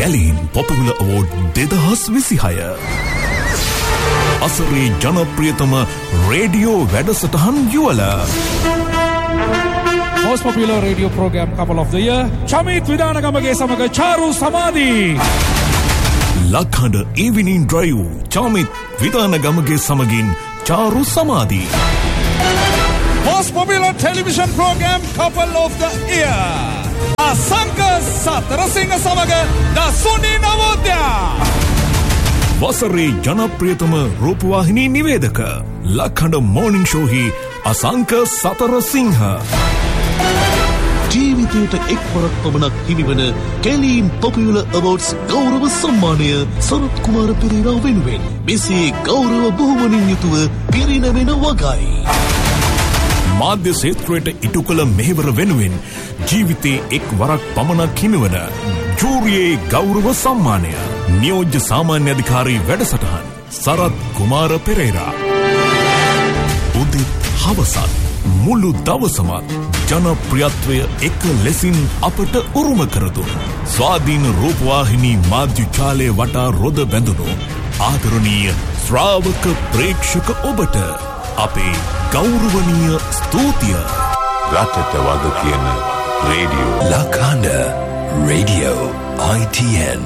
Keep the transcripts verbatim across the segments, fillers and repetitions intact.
කැලීන් පොපුලර් award දෙදහස් විසිහය. අසරේ ජනප්‍රියතම radio වැඩසටහන් යුවල. Most popular radio program couple of the year, Chamit Vidanagamage Samaga Charu Samadhi. Lakhanda Evening Drive, Chamit Vidanagamage Samagin Charu Samadhi. Most popular television program couple of the year, Asanka Satarasinga Samaga Dasuni Navodya. වසරේ ජනප්‍රියතම රූපවාහිනී නිවේදක ලක්හඬ morning show හි අසංක සතරසිංහ. ජීවිතයට එක්වරක් පමණක් හිමිවන කැලීන් popular awards ගෞරව සම්මානය සරත් කුමාර පෙරේරා වෙනුවෙන් මෙසේ ගෞරව බොහොමනින් යුතුව පිරිනැමෙන වගයි. මාධ්‍ය ක්ෂේත්‍රයට ඉටු කළ මෙහෙවර වෙනුවෙන් ජීවිතයේ එක් වරක් පමණක් හිමිවන ජූරියේ ගෞරව සම්මානය. නියෝජ්‍ය සාමාන්‍ය අධිකාරී වැඩසටහන් සරත් කුමාර පෙරේරා. උදේ හවසත් මුළු දවසමත් ජනප්‍රියත්වය එක ලෙසින් අපට උරුම කරදුන් ස්වාධීන රූපවාහිනී මාධ්‍ය ජාලය වටා රොද බැඳුණු ආදරණීය ශ්‍රාවක ප්‍රේක්ෂක ඔබට අපේ ගෞරවනීය ස්තුතිය. රටට වග කියන radio Lakhanda Radio I T N.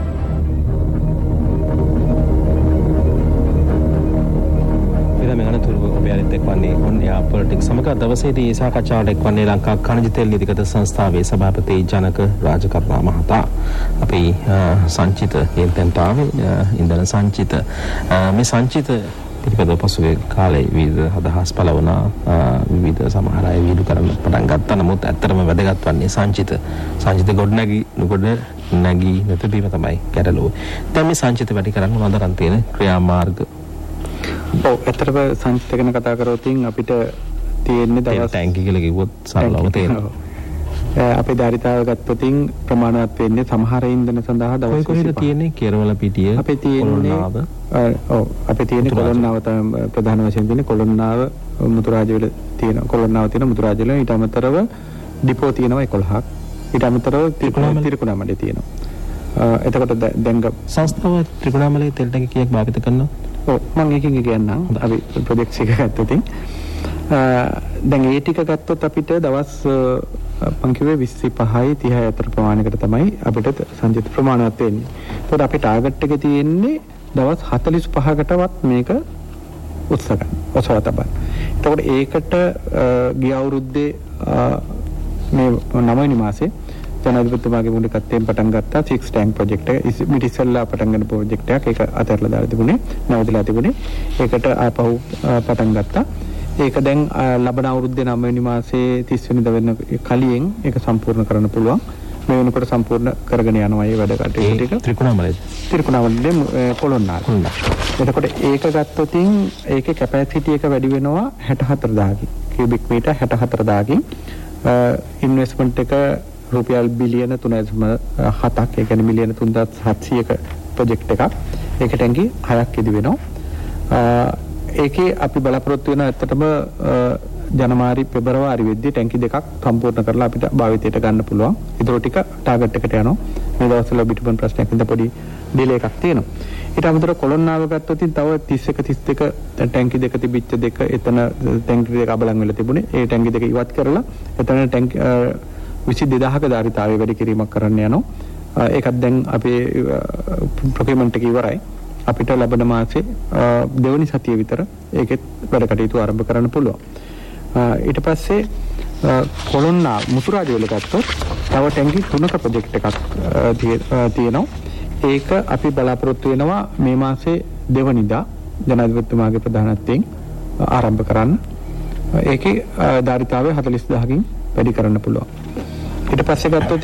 එක්වන්නේ on එයා පොලිටික්ස් සමග දවසේදී ඒ සාකච්ඡාවට එක්වන්නේ ලංකා khනිජ තෙල් නිධිගත සංස්ථාවේ සභාපති ජනක රාජකරුණා මහතා. අපි සංචිත ගෙන්තෙන්ට ආවේ ඉන්ධන සංචිත මේ සංචිත පිළිපදව පසුගිය කාලේ විවිධ අදහස් පළවන විවිධ සමහර අය වීඩියෝ කරන්න පටන් ගත්තා. නමුත් ඇත්තටම වැදගත් වන්නේ සංචිත සංචිත ගොඩනැගි ගොඩ නැගී නැතිවීම තමයි ගැටලුව. දැන් මේ සංචිත වැඩි කරන්න මොනවද අරන් තියෙන ක්‍රියාමාර්ග? ඔව් ඇත්තටම සංචිත ගැන කතා කරොත් අපිට තියෙන්නේ දවස් ටැංකි කියලා කිව්වොත් සරලව තේරෙනවා. අපේ ධාරිතාව ගත්තොත් ප්‍රමාණවත් වෙන්නේ සමහර ඉන්ධන සඳහා දවස් කොහෙද තියෙන්නේ? කෙරවල පිටිය අපේ තියෙන්නේ ඔව් අපේ තියෙන්නේ කොළොන්නාව තමයි ප්‍රධාන වශයෙන් තියෙන්නේ. කොළොන්නාව මුතුරාජවල තියෙනවා. කොළොන්නාව තියෙන මුතුරාජවල ඊට අමතරව ඩිපෝ තියෙනවා එකොළහක්. ඊට අමතරව තිරිකුණාමලේ තියෙනවා. එතකොට දැන් සංස්ථාව ත්‍රිකුණාමලයේ තෙල් ටැංකි කීයක් භාවිත කරනවා? ඔව් මම එකකින් කියන්නම්. අපි ප්‍රොජෙක්ට්ස් එක ගත්තොත් දැන් ඒ ටික ගත්තොත් අපිට දවස් මම කිව්වේ විසිපහයි තිහයි අතර ප්‍රමාණයකට තමයි අපිට සංචිත ප්‍රමාණවත් වෙන්නේ. ඒකට අපේ ටාගට් එක තියෙන්නේ දවස් හතළිස් පහකටවත් මේක උත්සාහ ගන්න. ඔසව තබන්න. එතකොට ඒකට ගිය අවුරුද්දේ මේ නවවෙනි මාසේ ජනාධිපතිතුමාගේ මූලිකත්වයෙන් පටන් ගත්තා සික්ස් ටැංක් ප්‍රොජෙක්ට් එක. ඉත ඉස්සෙල්ලා පටන් ගන්න ප්‍රොජෙක්ට් එකක්. ඒක අතහැරලා දාලා තිබුණේ, නැවතිලා තිබුණේ. ඒකට ආපහු පටන් ගත්තා. ඒක දැන් ලබන අවුරුද්දේ නවවෙනි මාසේ තිස් වෙනිදා වෙන කලින් ඒක සම්පූර්ණ කරන්න පුළුවන්. මේ වෙනකොට සම්පූර්ණ කරගෙන යනවා මේ වැඩ කටයුතු ටික. ත්‍රිකුණාමලේ ත්‍රිකුණාමලේ කොළොන්නාව. එතකොට ඒක ගත්තොත් ඒකේ කැපැසිටි එක වැඩි වෙනවා හැට හතර දාහකින්. කියුබික් මීටර් හැට හතර දාහකින්. ඉන්වෙස්ට්මන්ට් එක රුපියල් බිලියන තුන දශම හතක්, ඒ කියන්නේ මිලියන තුන්දාස් හත්සියයක ප්‍රොජෙක්ට් එකක්. ඒක ටැංකි හයක් ඉදි වෙනවා. ඒකේ අපි බලාපොරොත්තු වෙන ඇත්තටම ජනවාරි පෙබරවාරි වෙද්දී ටැංකි දෙකක් සම්පූර්ණ කරලා අපිට භාවිතයට ගන්න පුළුවන්. ඊටු ටික ටාගට් එකට යනවා. මේ දවස්වල බිටුපන් ප්‍රශ්නයක් ඉඳ පොඩි ඩිලේ එකක් තියෙනවා. ඊට අමතරව කොළොන්නාව ගත්තොත් තව තිස් එක තිස් දෙක ටැංකි දෙක තිබිච්ච දෙක එතන ටැංකි දෙක අබලන් වෙලා තිබුණේ. ඒ ටැංකි දෙක ඉවත් කරලා එතන ටැංකි විසි දෙදාහක ධාරිතාවය වැඩි කිරීමක් කරන්න යනවා. ඒකත් දැන් අපේ ප්‍රොකියුමන්ට් එක ඉවරයි. අපිට ලබන මාසේ දෙවනි සතිය විතර ඒකෙත් වැඩ කටයුතු ආරම්භ කරන්න පුළුවන්. ඊට පස්සේ කොළොන්නාව මුතුරාජවල ගත්තොත් තව ටැංකි තුනක ප්‍රොජෙක්ට් එකක් තියෙනවා. ඒක අපි බලාපොරොත්තු වෙනවා මේ මාසේ දෙවනිදා ජනාධිපතිතුමාගේ ප්‍රධානත්වයෙන් ආරම්භ කරන්න. ඒකේ ධාරිතාවය හතළිස් දාහකින් වැඩි කරන්න පුළුවන්. ඊට පස්සේ ගත්තොත්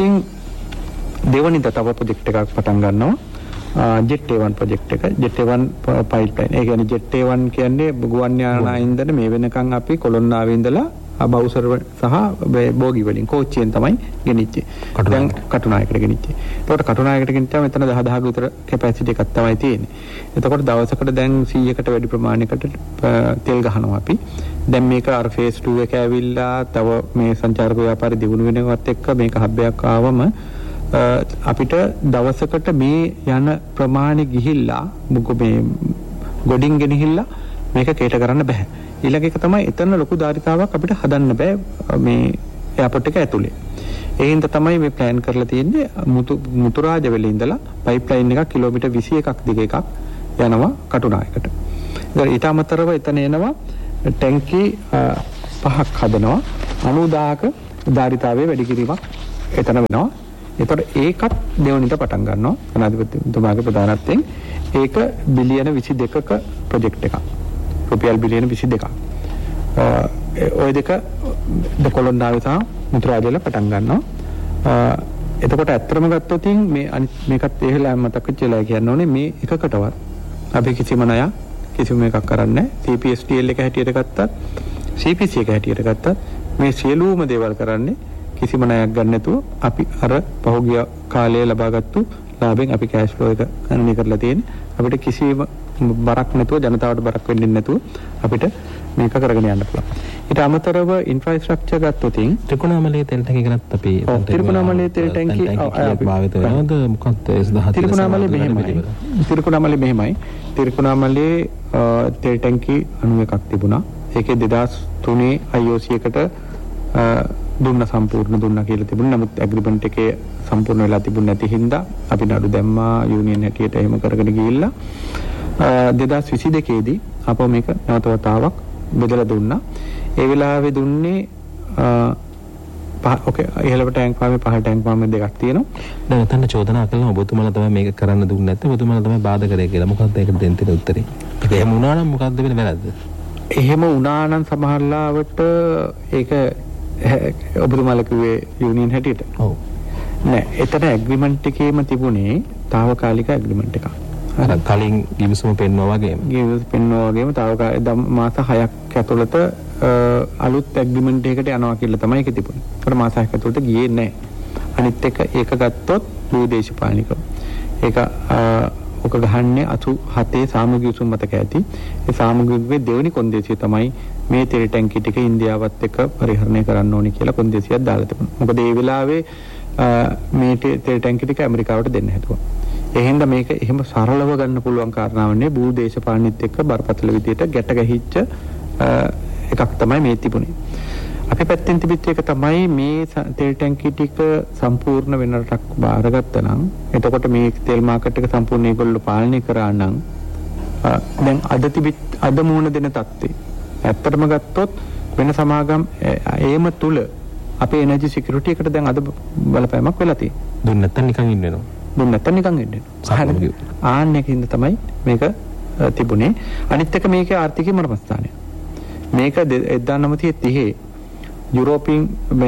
දෙවනිදා තව ප්‍රොජෙක්ට් එකක් පටන් ගන්නවා. ජෙට් ඒ වන් ප්‍රොජෙක්ට් එක. ජෙට් ඒ වන් පයිප්ලයින්. ඒ කියන්නේ ජෙට් ඒ වන් කියන්නේ ගුවන් යානා ඉන්ධන මේ වෙනකන් අපි කොළොන්නාවේ ඉඳලා බවුසර් සහ බෝගි වලින් කෝච්චියෙන් තමයි ගෙනිච්චේ. දැන් කටුනායකට ගෙනිච්චේ. ඒකට කටුනායකට ගෙනිච්චාම එතන දහ දහක විතර කැපැසිටි එකක් තමයි තියෙන්නේ. එතකොට දවසකට දැන් සීයකට වැඩි ප්‍රමාණයකට තෙල් ගහනවා අපි. දැන් මේක අර ෆේස් ටූ එක ඇවිල්ලා තව මේ සංචාරක ව්‍යාපාරي දියුණු වෙනවත් එක්ක මේක හබ්බයක් ආවම අපිට දවසකට මේ යන ප්‍රමාණය ගිහිල්ලා මොකද මේ ගොඩින් ගෙනහිල්ලා මේක කේට කරන්න බෑ. ඊළඟ එක තමයි එතන ලොකු ධාරිතාවක් අපිට හදන්න බෑ මේ එයාපෝට් එක ඇතුලේ. ඒ හින්දා තමයි මේ ප්ලෑන් කරලා තියෙන්නේ මුතු මුතුරාජවැලේ ඉඳලා පයිප්ලයින් එකක් කිලෝමීටර් විසි එකක් දිග එකක් යනවා කටුනායකට. ඒතර ඊට අමතරව එතන එනවා ටැංකි පහක් හදනවා අනූදාහක ධාරිතාවයේ වැඩි කිරීමක් එතන වෙනවා. ඒතර ඒකත් දෙවනිට පටන් ගන්නවා ජනාධිපතිතුමාගේ ප්‍රධානත්වයෙන්. ඒක බිලියන විසි දෙකක ප්‍රොජෙක්ට් එකක්. රුපියල් බිලියන විසි දෙකක්. ඔය දෙක කොළොන්නාවේ සහ මුතුරාජවැල පටන් ගන්නවා. එතකොට ඇත්තම ගත්තොත් මේ මේකත් ඒ වෙලාවෙම මතක වෙච්චලා කියන්න ඕනේ මේ එකකටවත් අපි කිසිම ණයක් කිසිම එකක් කරන්නේ නැහැ. සී පී එස් ටී එල් එක හැටියට ගත්තත් සී පී සී එක හැටියට ගත්තත් මේ සියලුම දේවල් කරන්නේ කිසිම ණයක් ගන්න නැතුව අපි අර පහුගිය කාලයේ ලබාගත්තු ලාභයෙන් අපි කෑෂ් ෆ්ලෝ එක ගණනය කරලා තියෙන්නේ. අපිට කිසිම බරක් නැතුව ජනතාවට බරක් වෙන්නේ නැතුව අපිට මේක කරගෙන යන්න පුළුවන්. ඊට අමතරව ඉන්ෆ්‍රාස්ට්‍රක්චර් ගත්තොත් ත්‍රිකුණාමලයේ තෙල් ටැංකිය ගැනත් අපි ත්‍රිකුණාමලයේ තෙල් ටැංකිය භාවිත වෙනවද මොකක්ද ඒ සඳහා ත්‍රිකුණාමලයේ මෙහෙමයි. ත්‍රිකුණාමලයේ මෙහෙමයි. ත්‍රිකුණාමලයේ තෙල් ටැංකි අනූ එකක් තිබුණා. ඒකේ දෙදාස් තුනේ ආයි ඕ සී එකට දුන්න සම්පූර්ණ දුන්නා කියලා තිබුණා. නමුත් ඇග්‍රීමන්ට් එකේ සම්පූර්ණ වෙලා තිබුණ නැති හින්දා අපි නඩු දැම්මා යූනියන් හැටියට එහෙම කරගෙන ගිහිල්ලා දෙදාස් විසි දෙකේ දී අපෝ මේක නැවත වතාවක් බෙදලා දුන්නා. ඒ වෙලාවේ දුන්නේ පහ ඔකේ ඉහළට ටැංක් ෆාමේ පහ ටැංක් ෆාමේ දෙකක් තියෙනවා. දැන් එතන චෝදනා කළා ඔබතුමාලා තමයි මේක කරන්න දුන්නේ නැත්නම් ඔබතුමාලා තමයි බාධා කරේ කියලා. මොකක්ද ඒකට දෙන්න තියෙන උත්තරේ? ඒක එහෙම වුණා නම් මොකක්ද වෙන වැරද්ද? එහෙම වුණා නම් සමහරලාවට ඒක ඔබතුමාලා කිව්වේ යූනියන් හැටියට. ඔව්. නෑ එතන ඇග්‍රීමන්ට් එකේම තිබුණේ తాවකාලික ඇග්‍රීමන්ට් එකක්. අර කලින් ගිවිසුම පෙන්වුවා වගේම. ගිවිසුම පෙන්වුවා වගේම తాවකාලික මාස හයක් ඇතුළත අලුත් ඇග්‍රීමන්ට් එකකට යනවා කියලා තමයි ඒක තිබුණේ. ඒකට මාස හයක් ඇතුළත ගියේ නෑ. අනිත් එක ඒක ගත්තොත් භූදේශපාලනිකව. ඒක ඔක ගහන්නේ අතු හතේ සාමූහික උසුම් මතක ඇති. ඒ සාමූහිකයේ දෙවෙනි කොන්දේසිය තමයි මේ තෙල් ටැංකි ටික ඉන්දියාවත් එක්ක පරිහරණය කරන්න ඕනේ කියලා කොන්දේසියක් දාලා තිබුණා. මොකද ඒ වෙලාවේ මේ තෙල් ටැංකි ටික ඇමරිකාවට දෙන්න හැදුවා. ඒ හින්දා මේක එහෙම සරලව ගන්න පුළුවන් කාරණාවක් නෙවෙයි. භූදේශපාලනිත් එක්ක බරපතල විදියට ගැට ගැහිච්ච එකක් තමයි මේ තිබුණේ. අපි පැත්තෙන් තිබිච්ච එක තමයි මේ තෙල් ටැංකි ටික සම්පූර්ණ වෙන රටක් බාරගත්තා නම් එතකොට මේ තෙල් මාකට් එක සම්පූර්ණ ඒගොල්ලෝ පාලනය කරා නම් දැන් අද තිබිච්ච අද මුහුණ දෙන තත්ත්වේ ඇත්තටම ගත්තොත් වෙන සමාගම් ඒම තුල අපේ එනර්ජි සිකියුරිටි එකට දැන් අද බලපෑමක් වෙලා තියෙනවා. දුන්න නැත්නම් නිකන් ඉන්න වෙනවා. දුන්න නැත්නම් නිකන් ඉන්න වෙනවා. ආන්න එකකින්ද තමයි මේක තිබුණේ. අනිත් එක මේකේ ආර්ථිකයේ මර්මස්ථානය. මේක එක්දාස් නවසිය තිහේ යුරෝපීන්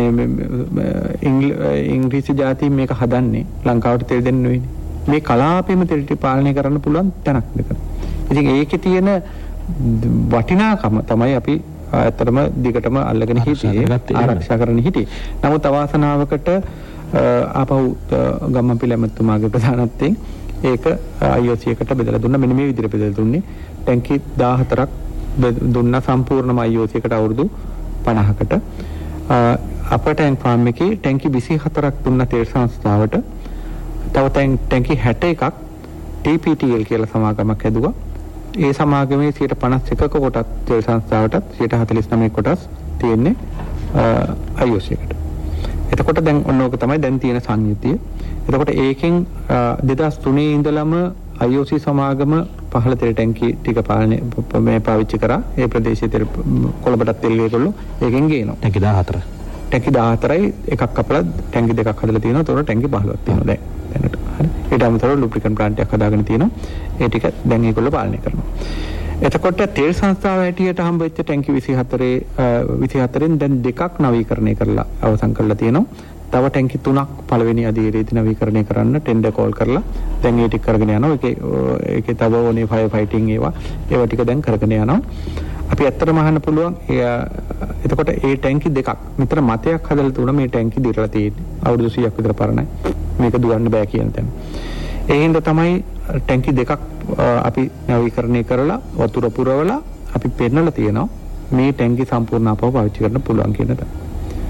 ඉංග්‍රීසි ජාතීන් මේක හදන්නේ ලංකාවට තෙල් දෙන්න නෙවෙයි. මේ කලාපෙම තෙල් ටික පාලනය කරන්න පුළුවන් තැනක් දෙක. ඉතින් ඒකේ තියෙන වටිනාකම තමයි අපි ඇත්තටම දිගටම අල්ලගෙන හිටියේ ආරක්ෂා කරන්න හිටියේ. නමුත් අවාසනාවකට ආපහු ගම්මන්පිල ඇමතුමාගේ ප්‍රධානත්වයෙන් ඒක ආයි ඕ සී එකට බෙදලා දුන්නා. මෙන්න මේ විදිහට බෙදලා දුන්නේ. ටැංකි දාහතරක් දුන්නා සම්පූර්ණම ආයි ඕ සී එකට අවුරුදු පනහකට. අපේ ටැංක් ෆාම් එකේ ටැංකි විසි හතරක් දුන්නා තෙල් සංස්ථාවට. තව ටැංකි හැට එකක් ටී පී ටී එල් කියලා සමාගමක් හැදුවා. ඒ සමාගමේ සියයට පනස් එකක කොටස් තෙල් සංස්ථාවටත් සියයට හතළිස් නවය කොටස් තියෙන්නේ ආයි ඕ සී එකට. එතකොට දැන් ඔන්න ඕක තමයි දැන් තියෙන සංයුතිය. එතකොට ඒකෙන් දෙදාස් තුනේ ඉඳලම ආයි ඕ සී සමාගම පහළ තෙල් ටැංකි ටික පාලනය මේ පාවිච්චි කරා. ඒ ප්‍රදේශයේ තෙල් කොළඹටත් තෙල් ඒගොල්ලෝ ඒකෙන් ගේනවා. ටැංකි දාහතර. ටැංකි දාහතරයි එකක් කපලා ටැංකි දෙකක් හදලා තියෙනවා. ඒතකොට ටැංකි පහළොවක් තියෙනවා දැන්. දැනට. හරි. ඊට අමතරව ලුබ්‍රිකන්ට් ප්ලාන්ට් එකක් හදාගෙන තියෙනවා. ඒ ටික දැන් ඒගොල්ලෝ පාලනය කරනවා. එතකොට තෙල් සංස්ථාව හැටියට හම්බෙච්ච ටැංකි විසි හතරේ විසි හතරෙන් දැන් දෙකක් නවීකරණය කරලා අවසන් කරලා තියෙනවා. තව ටැංකි තුනක් පළවෙනි අධීරයේදී නවීකරණය කරන්න ටෙන්ඩර් කෝල් කරලා දැන් ඒ ටික කරගෙන යනවා. ඒකේ ඒකේ තව ඕනේ ෆයර් ෆයිටිංಗ್ ඒවා ඒවා ටික දැන් කරගෙන යනවා. අපි ඇත්තටම අහන්න පුළුවන් එතකොට ඒ ටැංකි දෙකක් මෙතන මතයක් හදලා තුන මේ ටැංකි දිරලා තියෙන්නේ. අවුරුදු සීයක් විතර පරණයි. මේක දුවන්න බෑ කියන තැන. ඒ හින්දා තමයි ටැංකි දෙකක් අපි නවීකරණය කරලා වතුර පුරවලා අපි පෙන්නලා තියෙනවා මේ ටැංකි සම්පූර්ණ අපව පාවිච්චි කරන්න පුළුවන් කියන එක.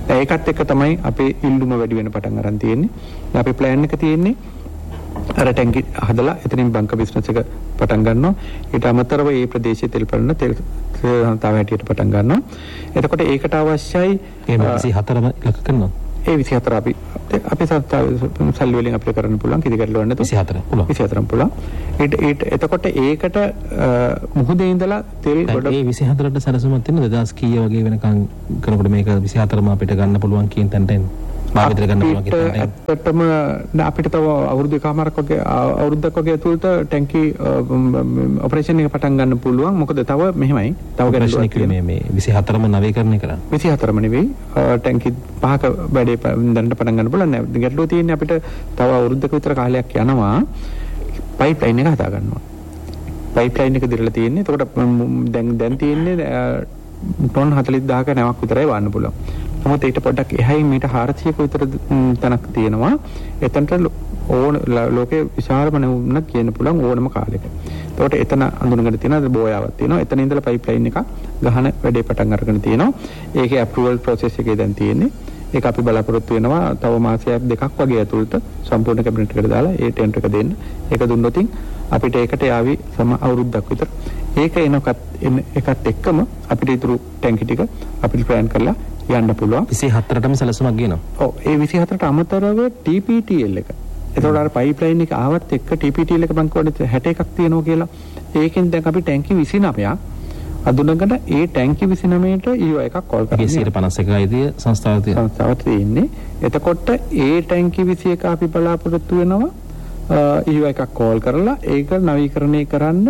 ඒකත් එක්ක තමයි අපේ ඉල්ලුම වැඩි වෙන පටන් අරන් තියෙන්නේ. අපේ ප්ලෑන් එක තියෙන්නේ අර ටැංකි හදලා එතනින් බංක බිස්නස් එක පටන් ගන්නවා. ඊට අමතරව මේ ප්‍රදේශයේ තෙල් පරන තෙල් තව හැටියට පටන් ගන්නවා. එතකොට ඒකට අවශ්‍යයි මේ විසිහතරම ඉලක්ක කරනවා. ඒ විසිහතර අපි අපි සල්ලි වලින් අපිට කරන්න පුළුවන් කිසි ගැටලුවක් නැතුව විසිහතර පුළුවන්. විසිහතරම පුළුවන්. ඊට ඊට එතකොට ඒකට මුහුදේ ඉඳලා තෙල් ගොඩ ඒ විසිහතරට සැලසුමක් තියෙන දෙදාස් කීය වගේ වෙනකන් කරනකොට මේක විසිහතරම අපිට ගන්න පුළුවන් කියන තැනට එන්නේ. මාවිතර ගන්න පුළුවන් කියන තැනට. ඇත්තටම අපිට තව අවුරුදු එකමාරක් වගේ අවුරුද්දක් වගේ ඇතුළත ටැංකි ඔපරේෂන් එක පටන් ගන්න පුළුවන්. මොකද තව මෙහෙමයි. තව ගැටලුවක් මේ මේ විසිහතරම නවීකරණය කරන්න. විසිහතරම නෙවෙයි ටැංකි පහක වැඩේ දැනට පටන් ගන්න පුළුවන්. ගැටලුව තියෙන්නේ අපිට තව අවුරුද්දක විතර කාලයක් යනවා පයිප් ලයින් එක හදා ගන්නවා. පයිප් ලයින් එක දිරලා තියෙන්නේ. එතකොට දැන් දැන් තියෙන්නේ ටොන් හතළිස් දහසක නැවක් විතරයි වාන්න පුළුවන්. නමුත් ඊට පොඩ්ඩක් එහයින් මීට හාරසියක විතර තැනක් තියෙනවා. එතනට ඕන ලෝකේ විශාලම නෙවුණක් කියන්න පුළුවන් ඕනම කාලෙක. එතකොට එතන අඳුනගෙන තියෙන බෝයාවක් තියෙනවා. එතන ඉඳලා පයිප් ලයින් එක ගහන වැඩේ පටන් අරගෙන තියෙනවා. ඒකේ අප්‍රූවල් ප්‍රොසෙස් එකේ දැන් තියෙන්නේ. ඒක අපි බලාපොරොත්තු වෙනවා තව මාසයක් දෙකක් වගේ ඇතුළත සම්පූර්ණ කැබිනට් එකට දාලා ඒ ටෙන්ඩර් එක දෙන්න. ඒක දුන්නොත් අපිට ඒකට යාවි සම අවුරුද්දක් විතර. ඒක එනකත් එකත් එක්කම අපිට ඊතුරු ටැංකි ටික අපිට ප්ලෑන් කරලා යන්න පුළුවන්. විසිහතරටම සැලසුමක් ගේනවා. ඔව් ඒ විසිහතරට අමතරව ටී පී ටී එල් එක. එතකොට අර පයිප් ලයින් එක ආවත් එක්ක ටී පී ටී එල් එක බංකුවට හැට එකක් තියෙනවා කියලා. ඒකෙන් දැන් අපි ටැංකි විසිනවයක් අඳුනගෙන ඒ ටැංකි විසිනවයට ඊයෝ එකක් කෝල් කරනවා. සියයට පනස් එකයිදී සංස්ථාව තියෙනවා. සංස්ථාව තියෙන්නේ. එතකොට ඒ ටැංකි විසි එක අපි බලාපොරොත්තු වෙනවා ඊයෝ එකක් කෝල් කරලා ඒක නවීකරණය කරන්න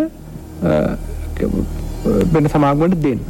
වෙන සමාගමකට දෙන්න.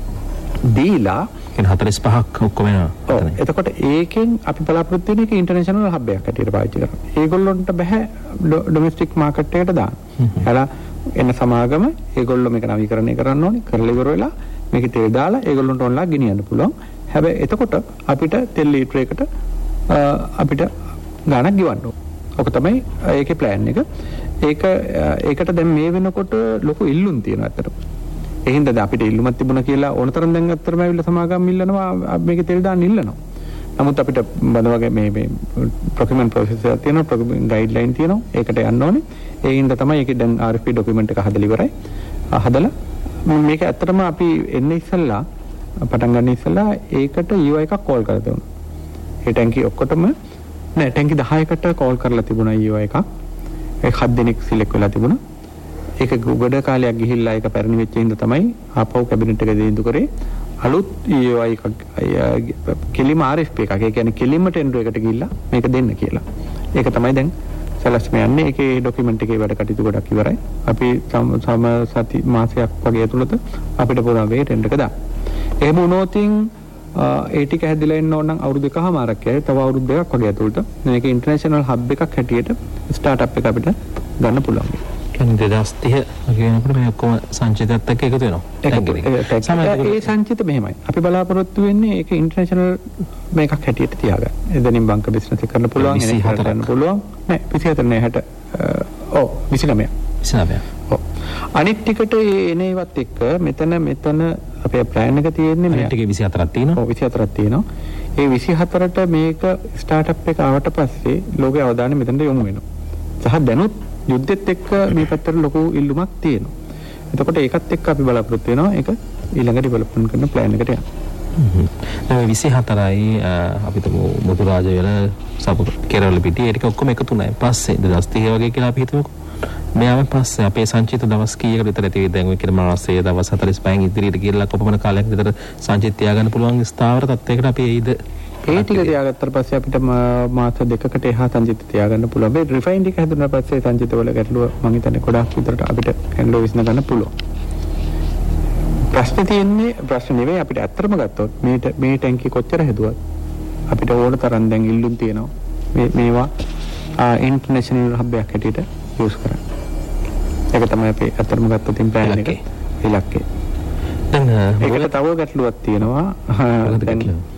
දීලා කියන හතළිස් පහක් ඔක්කොම එනවා. ඔව්. එතකොට ඒකෙන් අපි බලාපොරොත්තු වෙන එක ඉන්ටර්නැෂනල් හබ් එකක් හැටියට පාවිච්චි කරනවා. ඒගොල්ලොන්ට බෑ ඩොමෙස්ටික් මාකට් එකට දාන්න. එලා එන සමාගම ඒගොල්ලෝ මේක නවීකරණය කරන්න ඕනේ. කරලා ඉවර වෙලා මේක තෙල් දාලා ඒගොල්ලොන්ට ඔන්ලා ගෙනියන්න පුළුවන්. හැබැයි එතකොට අපිට තෙල් ලීටරයකට අපිට ගාණක් ගෙවන්න ඕනේ. ඔක තමයි ඒකේ ප්ලෑන් එක. ඒක ඒකට දැන් මේ වෙනකොට ලොකු ඉල්ලුම් තියෙනවා ඇත්තටම. ඒ හින්දාද අපිට ඉල්ලුමක් තිබුණා කියලා ඕනතරම් දැන් අත්‍තරම ඇවිල්ලා සමාගම් ඉල්ලනවා මේකේ තෙල් දාන්න ඉල්ලනවා. නමුත් අපිට බඳ වගේ මේ මේ ප්‍රොකියුමන්ට් ප්‍රොසෙස් එකක් තියෙනවා, ප්‍රොකියුමන්ට් ගයිඩ්ලයින් තියෙනවා. ඒකට යන්න ඕනේ. ඒ හින්දා තමයි ඒකේ දැන් ආර් එෆ් පී ඩොකියුමන්ට් එක හදලා ඉවරයි. හදලා මේක ඇත්තටම අපි එන්නේ ඉස්සෙල්ලා පටන් ගන්න ඉස්සෙල්ලා ඒකට යූ එකක් කෝල් කරලා දුන්නා. ඒ ටැංකි ඔක්කොටම නෑ ටැංකි දහයකට කෝල් කරලා තිබුණා යූ එකක්. ඒක හත් දිනක් සිලෙක්ට් වෙලා තිබුණා. ඒක ගොඩ කාලයක් ගිහිල්ලා ඒක පැරණි වෙච්ච හින්දා තමයි ආපහු කැබිනට් එක දෙඳු කරේ අලුත් ඊ ඔ එකක් කෙලිම ආර් එෆ් පී එකක්. ඒ කියන්නේ කෙලිම ටෙන්ඩර් එකට ගිහිල්ලා මේක දෙන්න කියලා. ඒක තමයි දැන් සැලැස්ම යන්නේ. ඒකේ ඩොකියුමන්ට් එකේ වැඩ කටයුතු ගොඩක් ඉවරයි. අපි සම සති මාසයක් වගේ ඇතුළත අපිට පුළුවන් වෙයි ටෙන්ඩර් එක දාන්න. එහෙම වුණොත් ඒ ටික හැදිලා එන්න ඕන නම් අවුරුදු එකමාරක් යයි. තව අවුරුදු දෙකක් වගේ ඇතුළත මේක ඉන්ටර්නැෂනල් හබ් එකක් හැටියට ස්ටාර්ට්අප් එක අපිට ගන්න පුළුවන්. කියන්නේ දෙදාස් තිහ වගේ වෙනකොට මේ ඔක්කොම සංචිතයත් එක්ක එකතු වෙනවා. ඒ සංචිත මෙහෙමයි. අපි බලාපොරොත්තු වෙන්නේ ඒක ඉන්ටර්නැෂනල් මේකක් හැටියට තියාගන්න. එදෙනින් බංක බිස්නස් එක කරන්න පුළුවන්, එනේ කරන්න පුළුවන්. නෑ විසිහතර නෑ හැට ඔව් විසිනවය. විසිනවය. ඔව්. අනිත් ටිකට එනේවත් එක්ක මෙතන මෙතන අපේ ප්ලෑන් එක තියෙන්නේ මේ ටිකේ විසිහතරක් තියෙනවා. ඔව් විසිහතරක් තියෙනවා. ඒ විසිහතරට මේක ස්ටාර්ට්අප් එක ආවට පස්සේ ලෝකයේ අවධානය මෙතනට යොමු වෙනවා. සහ දැනුත් යුද්ධෙත් එක්ක මේ පැත්තට ලොකු ඉල්ලුමක් තියෙනවා. එතකොට ඒකත් එක්ක අපි බලාපොරොත්තු වෙනවා ඒක ඊළඟ ඩෙවලොප්මන්ට් කරන ප්ලෑන් එකට යන්න. හ්ම්. දැන් විසිහතරයි අපිට මුතුරාජ වෙල සපු කෙරවල පිටියේ ඒක ඔක්කොම එකතුණයි. පස්සේ දෙදාස් තිහ වගේ කියලා අපි හිතමුකෝ. මෙයාම පස්සේ අපේ සංචිත දවස් කීයකට විතර ඇති දැන් ඔය කියන මාසයේ දවස් හතළිස් පහෙන් ඉදිරියට ගිහලා කොපමණ කාලයක් විතර සංචිත තියාගන්න පුළුවන් ස්ථාවර තත්යකට අපි එයිද? ඒ ටික තියාගත්තට පස්සේ අපිට මාස දෙකකට එහා සංචිත තියාගන්න පුළුවන්. මේ රිෆයින්ඩ් එක හැදුනා පස්සේ සංචිත වල ගැටලුව මම හිතන්නේ ගොඩාක් විතරට අපිට හැන්ඩල් විශ්න ගන්න පුළුවන්. ප්‍රශ්නේ තියෙන්නේ ප්‍රශ්න නෙවෙයි අපිට ඇත්තටම ගත්තොත් මේ මේ ටැංකිය කොච්චර හැදුවත් අපිට ඕන තරම් දැන් ඉල්ලුම් තියෙනවා. මේ මේවා ඉන්ටර්නැෂනල් හබ් එකක් හැටියට යූස් කරන්න. ඒක තමයි අපි ඇත්තටම ගත්තොත් ප්ලෑන් එක ඉලක්කය. දැන් ඒකට තව ගැටලුවක් තියෙනවා. දැන්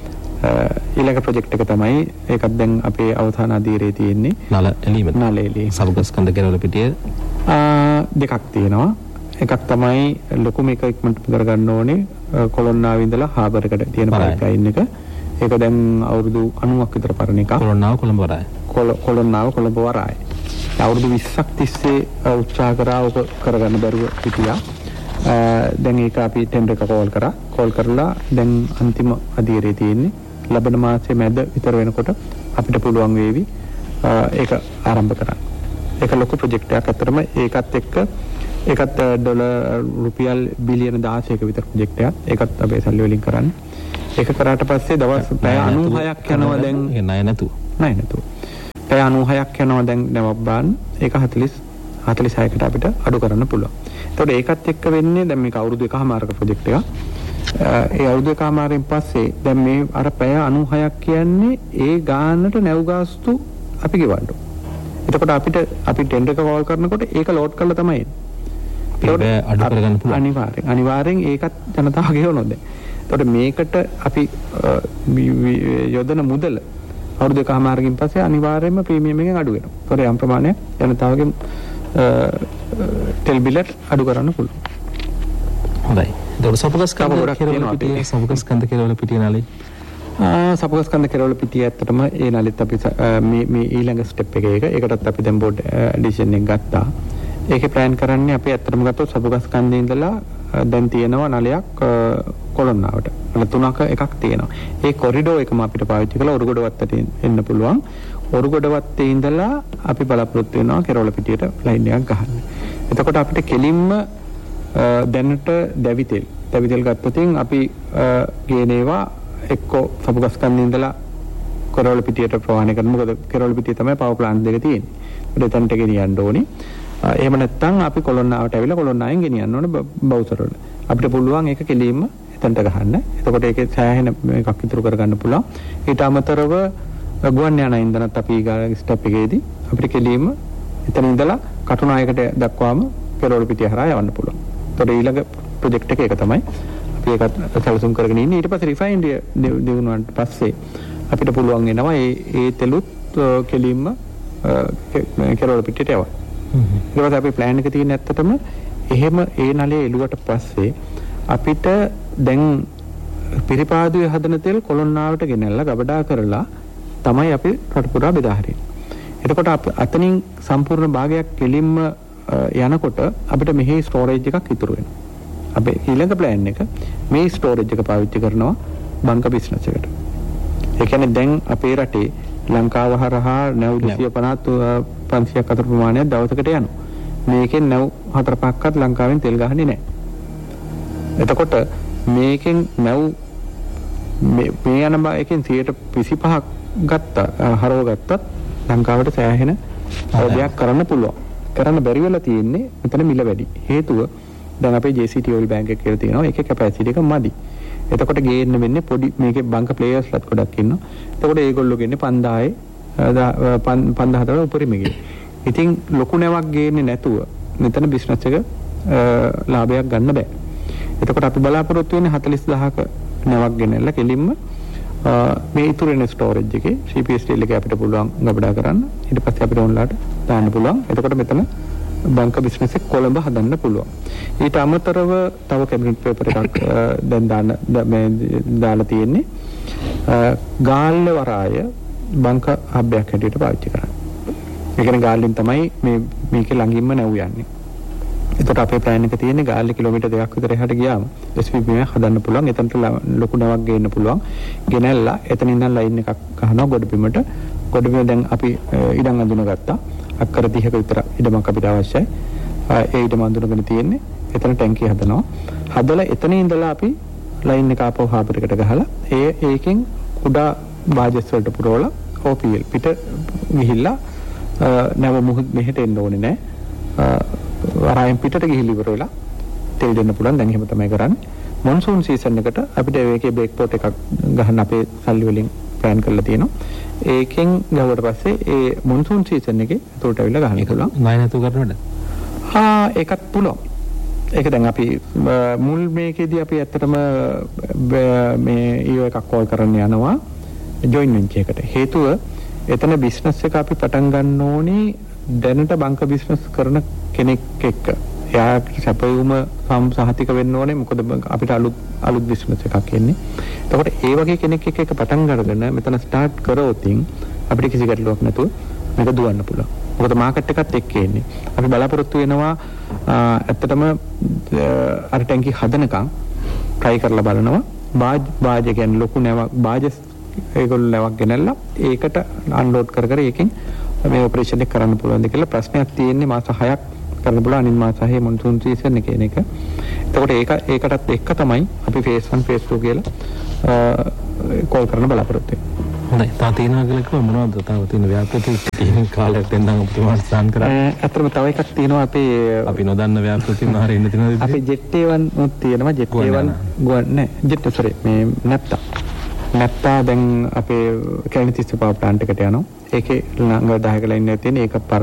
ඊළඟ ප්‍රොජෙක්ට් එක තමයි ඒකත් දැන් අපේ අවධාන අධීරයේ තියෙන්නේ නල එලීම නල එලීම සබුගස්කන්ධ කෙරවල පිටිය දෙකක් තියෙනවා. එකක් තමයි ලොකුම එක ඉක්මනට කරගන්න ඕනේ කොළොන්නාවේ ඉඳලා හාබර් එකට තියෙන පයිප්ලයින් එක. ඒක දැන් අවුරුදු අනූවක් විතර පරණ එකක්. කොළොන්නාව කොළඹ වරාය. කොළොන්නාව කොළඹ වරාය. අවුරුදු විස්සක් තිස්සේ උත්සාහ කරා ඔක කරගන්න බැරුව හිටියා. දැන් ඒක අපි ටෙන්ඩර් එක කෝල් කරා. කෝල් කරලා දැන් අන්තිම අධීරයේ තියෙන්නේ. ලබන මාසයේ මැද විතර වෙනකොට අපිට පුළුවන් වේවි ඒක ආරම්භ කරන්න. ඒක ලොකු ප්‍රොජෙක්ට් එකක්. අතරම ඒකත් එක්ක ඒකත් ඩොලර් රුපියල් බිලියන දහසක විතර ප්‍රොජෙක්ට් එකක්. ඒකත් අපේ සල්ලි වලින් කරන්නේ. ඒක කරාට පස්සේ දවස් පැය අනූහයක් යනවා දැන් ණය නැතුව. ණය නැතුව. පැය අනූහයක් යනවා දැන් නැවක් බාන්න. ඒක හතළිස් හතළිස් හයකට අපිට අඩු කරන්න පුළුවන්. එතකොට ඒකත් එක්ක වෙන්නේ දැන් මේක අවුරුදු එකමාරක ප්‍රොජෙක්ට් එකක්. ඒ අවුරුදු එකමාරෙන් පස්සේ දැන් මේ අර පැය අනූහයක් කියන්නේ ඒ ගානට නැව් ගාස්තු අපි ගෙවන්න. එතකොට අපිට අපි ටෙන්ඩර් එක කෝල් කරනකොට ඒක ලෝඩ් කරලා තමයි එන්නේ. ඒක අඩු කරගන්න පුළුවන්. අනිවාර්යෙන්. අනිවාර්යෙන් ඒකත් ජනතාව ගෙවනොත් දැන්. එතකොට මේකට අපි යොදන මුදල අවුරුදු එකමාරකින් පස්සේ අනිවාර්යයෙන්ම ප්‍රීමියම් එකෙන් අඩු වෙනවා. ඒතකොට යම් ප්‍රමාණයක් ජනතාවගේ තෙල් බිල අඩු කරන්න පුළුවන්. හොඳයි. ඒතකොට සපුගස්කන්ධ කෙරවල පිටියේ සපුගස්කන්ධ කෙරවල පිටියේ නාලේ ආ සපුගස්කන්ධ කෙරවල පිටියේ ඇත්තටම ඒ නාලෙත් අපි මේ මේ ඊළඟ ස්ටෙප් එක එක ඒකටත් අපි දැන් බෝඩ් ඇඩිෂන් එක ගත්තා. ඒකේ ප්ලෑන් කරන්නේ අපි ඇත්තටම ගත්තොත් සපුගස්කන්ධේ ඉඳලා දැන් තියෙනවා නලයක් කොළොන්නාවට. නල තුනක එකක් තියෙනවා. ඒ කොරිඩෝ එකම අපිට පාවිච්චි කරලා ඔරුගොඩවත්තට එන්න පුළුවන්. ඔරුගොඩවත්තේ ඉඳලා අපි බලාපොරොත්තු වෙනවා කෙරවල පිටියට ලයින් එකක් ගහන්න. එතකොට අපිට කෙලින්ම දැනට දැවිතෙල් දැවිතෙල් ගත්තොතින් අපි ගේනේවා එක්කෝ සපුගස්කන්ධේ ඉඳලා කෙරවල පිටියට ප්‍රවාහනය කරන. මොකද කෙරවල පිටියේ තමයි පවර් ප්ලාන්ට් දෙක තියෙන්නේ. ඒකට එතනට ගෙනියන්න ඕනේ. එහෙම නැත්නම් අපි කොළොන්නාවට ඇවිල්ලා කොළොන්නායෙන් ගෙනියන්න ඕනේ බවුසර් වල. අපිට පුළුවන් ඒක කෙලින්ම එතනට ගහන්න. එතකොට ඒකේ සෑහෙන එකක් ඉතුරු කරගන්න පුළුවන්. ඊට අමතරව ගුවන් යාන ඉන්ධනත් අපි ඊගා ස්ටෙප් එකේදී අපිට කෙලින්ම එතන ඉඳලා කටුනායකට දක්වාම කෙරවල පිටිය හරහා යවන්න පුළුවන්. එතකොට ඊළඟ ප්‍රොජෙක්ට් එක ඒක තමයි. අපි ඒකත් සැලසුම් කරගෙන ඉන්නේ. ඊට පස්සේ රිෆයින්ඩ් දිනුවාට පස්සේ අපිට පුළුවන් වෙනවා ඒ ඒ තෙලුත් කෙලින්ම කෙරවල පිටියට යවන්න. ඊට පස්සේ අපි ප්ලෑන් එක තියෙන ඇත්තටම එහෙම ඒ නලයේ එළුවට පස්සේ අපිට දැන් පිරිපාදුවේ හදන තෙල් කොළොන්නාවට ගෙනල්ලා ගබඩා කරලා තමයි අපි රට පුරා බෙදා හරින්නේ. එතකොට අතනින් සම්පූර්ණ භාගයක් කෙලින්ම යනකොට අපිට මෙහි ස්ටෝරේජ් එකක් ඉතුරු වෙනවා. අපේ ඊළඟ ප්ලෑන් එක මේ ස්ටෝරේජ් එක පාවිච්චි කරනවා බංක බිස්නස් එකට. ඒ කියන්නේ දැන් අපේ රටේ ලංකාව හරහා නැව් දෙසිය පනහක් පන්සියයක් අතර ප්‍රමාණයක් දවසකට යනවා. මේකෙන් නැව් හතර පහක්වත් ලංකාවෙන් තෙල් ගහන්නේ නැහැ. එතකොට මේකෙන් නැව් මේ යන බයකින් සියයට විසිපහක් ගත්තා හරව ගත්තත් ලංකාවට සෑහෙන දෙයක් කරන්න පුළුවන්. කරන්න බැරි වෙලා තියෙන්නේ මෙතන මිල වැඩි. හේතුව දැන් අපේ ජේ සී ටී ඔයිල් බැංක් එක කියලා තියෙනවා. ඒකේ කැපැසිටි එක මදි. එතකොට ගේන්න වෙන්නේ පොඩි මේකේ බංක ප්ලේයර්ස්ලාත් ගොඩක් ඉන්නවා. එතකොට ඒගොල්ලෝ ගෙන්නේ පන්දායේ පන්දාහතර උපරිම ගේ. ඉතින් ලොකු නැවක් ගේන්නේ නැතුව මෙතන බිස්නස් එක ලාභයක් ගන්න බෑ. එතකොට අපි බලාපොරොත්තු වෙන්නේ හතළිස් දහසක නැවක් ගෙනල්ලා කෙලින්ම මේ ඉතුරු වෙන ස්ටෝරේජ් එකේ සී පී එස් ටී එල් එකේ අපිට පුළුවන් ගබඩා කරන්න. ඊට පස්සේ අපිට ඔන්ලාට දාන්න පුළුවන්. එතකොට මෙතන බංක බිස්නස් එක කොළඹ හදන්න පුළුවන්. ඊට අමතරව තව කැබිනට් පේපර් එකක් දැන් දාන්න මේ දාලා තියෙන්නේ ගාල්ල වරාය බංක හබ්බයක් හැටියට පාවිච්චි කරන්නේ. ඒ කියන්නේ ගාල්ලෙන් තමයි මේ මේකේ ළඟින්ම නැව් යන්නේ. එතකොට අපේ ප්ලෑන් එක තියෙන්නේ ගාල්ල කිලෝමීටර් දෙකක් විතර එහාට ගියාම එස් පී බී එක හදන්න පුළුවන්. එතනට ලොකු නැවක් ගේන්න පුළුවන්. ගෙනල්ලා එතන ඉඳන් ලයින් එකක් ගහනවා ගොඩබිමට. ගොඩබිම දැන් අපි ඉඩම් අඳුනගත්තා. අක්කර තිහක විතර ඉඩමක් අපිට අවශ්‍යයි. ඒ ඉඩම අඳුනගෙන තියෙන්නේ. එතන ටැංකිය හදනවා. හදලා එතන ඉඳලා අපි ලයින් එක ආපහු හාබර් එකට ගහලා ඒ ඒකෙන් කුඩා බාජස් වලට පුරවලා ඕ පී එල් පිට ගිහිල්ලා නැව මුහුද් මෙහෙට එන්න ඕනේ නැහැ. වරායෙන් පිටට ගිහිලි ඉවර වෙලා තෙල් දෙන්න පුළුවන්. දැන් එහෙම තමයි කරන්නේ. මොන්සූන් සීසන් එකට අපිට මේකේ බ්‍රේක් පොට් එකක් ගහන්න අපේ සල්ලි වලින් ප්ලෑන් කරලා තියෙනවා. ඒකෙන් ගහුවට පස්සේ ඒ මොන්සූන් සීසන් එකේ උඩට ඇවිල්ලා ගහන්න පුළුවන්. ණය නැතුව කරනවද? හා ඒකත් පුළුවන්. ඒක දැන් අපි මුල් මේකේදී අපි ඇත්තටම මේ ඊයෝ එකක් කෝල් කරන්න යනවා ජොයින් වෙන්චර් එකට. හේතුව එතන බිස්නස් එක අපි පටන් ගන්න ඕනේ දැනට බංක බිස්නස් කරන කෙනෙක් එක්ක. එයාගේ සැපයුම සහතික වෙන්න ඕනේ. මොකද අපිට අලුත් අලුත් බිස්නස් එකක් එන්නේ. එතකොට ඒ වගේ කෙනෙක් එක්ක එක පටන් අරගෙන මෙතන ස්ටාර්ට් කරොත් අපිට කිසි ගැටලුවක් නැතුව මේක දුවන්න පුළුවන්. මොකද මාකට් එකත් එක්ක එන්නේ. අපි බලාපොරොත්තු වෙනවා ඇත්තටම අර ටැංකි හදනකම් try කරලා බලනවා. බාජ් බාජ් කියන්නේ ලොකු නැවක් බාජ් ඒගොල්ලෝ නැවක් ගෙනල්ලා ඒකට අන්ලෝඩ් කර කර ඒකෙන් මේ ඔපරේෂන් එක කරන්න පුළුවන්ද කියලා ප්‍රශ්නයක් තියෙන්නේ. මාස හයක් කරන්න පුළුවන්. අනිත් මාස හයේ මොන්සූන් සීසන් එක කියන එක. එතකොට ඒක ඒකටත් එක්ක තමයි අපි phase one phase two කියලා කෝල් කරන්න බලාපොරොත්තු වෙන්නේ. හොඳයි. තා තියෙනවා කියලා කිව්ව මොනවද තව තියෙන ව්‍යාපෘති තියෙන කාලයක් දෙන්නම් ඔබතුමාට සාන් කරා. අතරම තව එකක් තියෙනවා අපේ අපි නොදන්න ව්‍යාපෘති මොනවා හරි ඉන්න තියෙනවද? අපි ජෙට් ඒ වන් උත් තියෙනවා. ජෙට් ඒ වන් ගුවන් නෑ. ජෙට් සෝරි මේ නැත්තා. නැත්තා දැන් අපේ කැලණිතිස්ස පවර් ප්ලාන්ට් එකට යනවා. ඒකේ ළඟ දහයක ලයින් එකක් තියෙන ඒක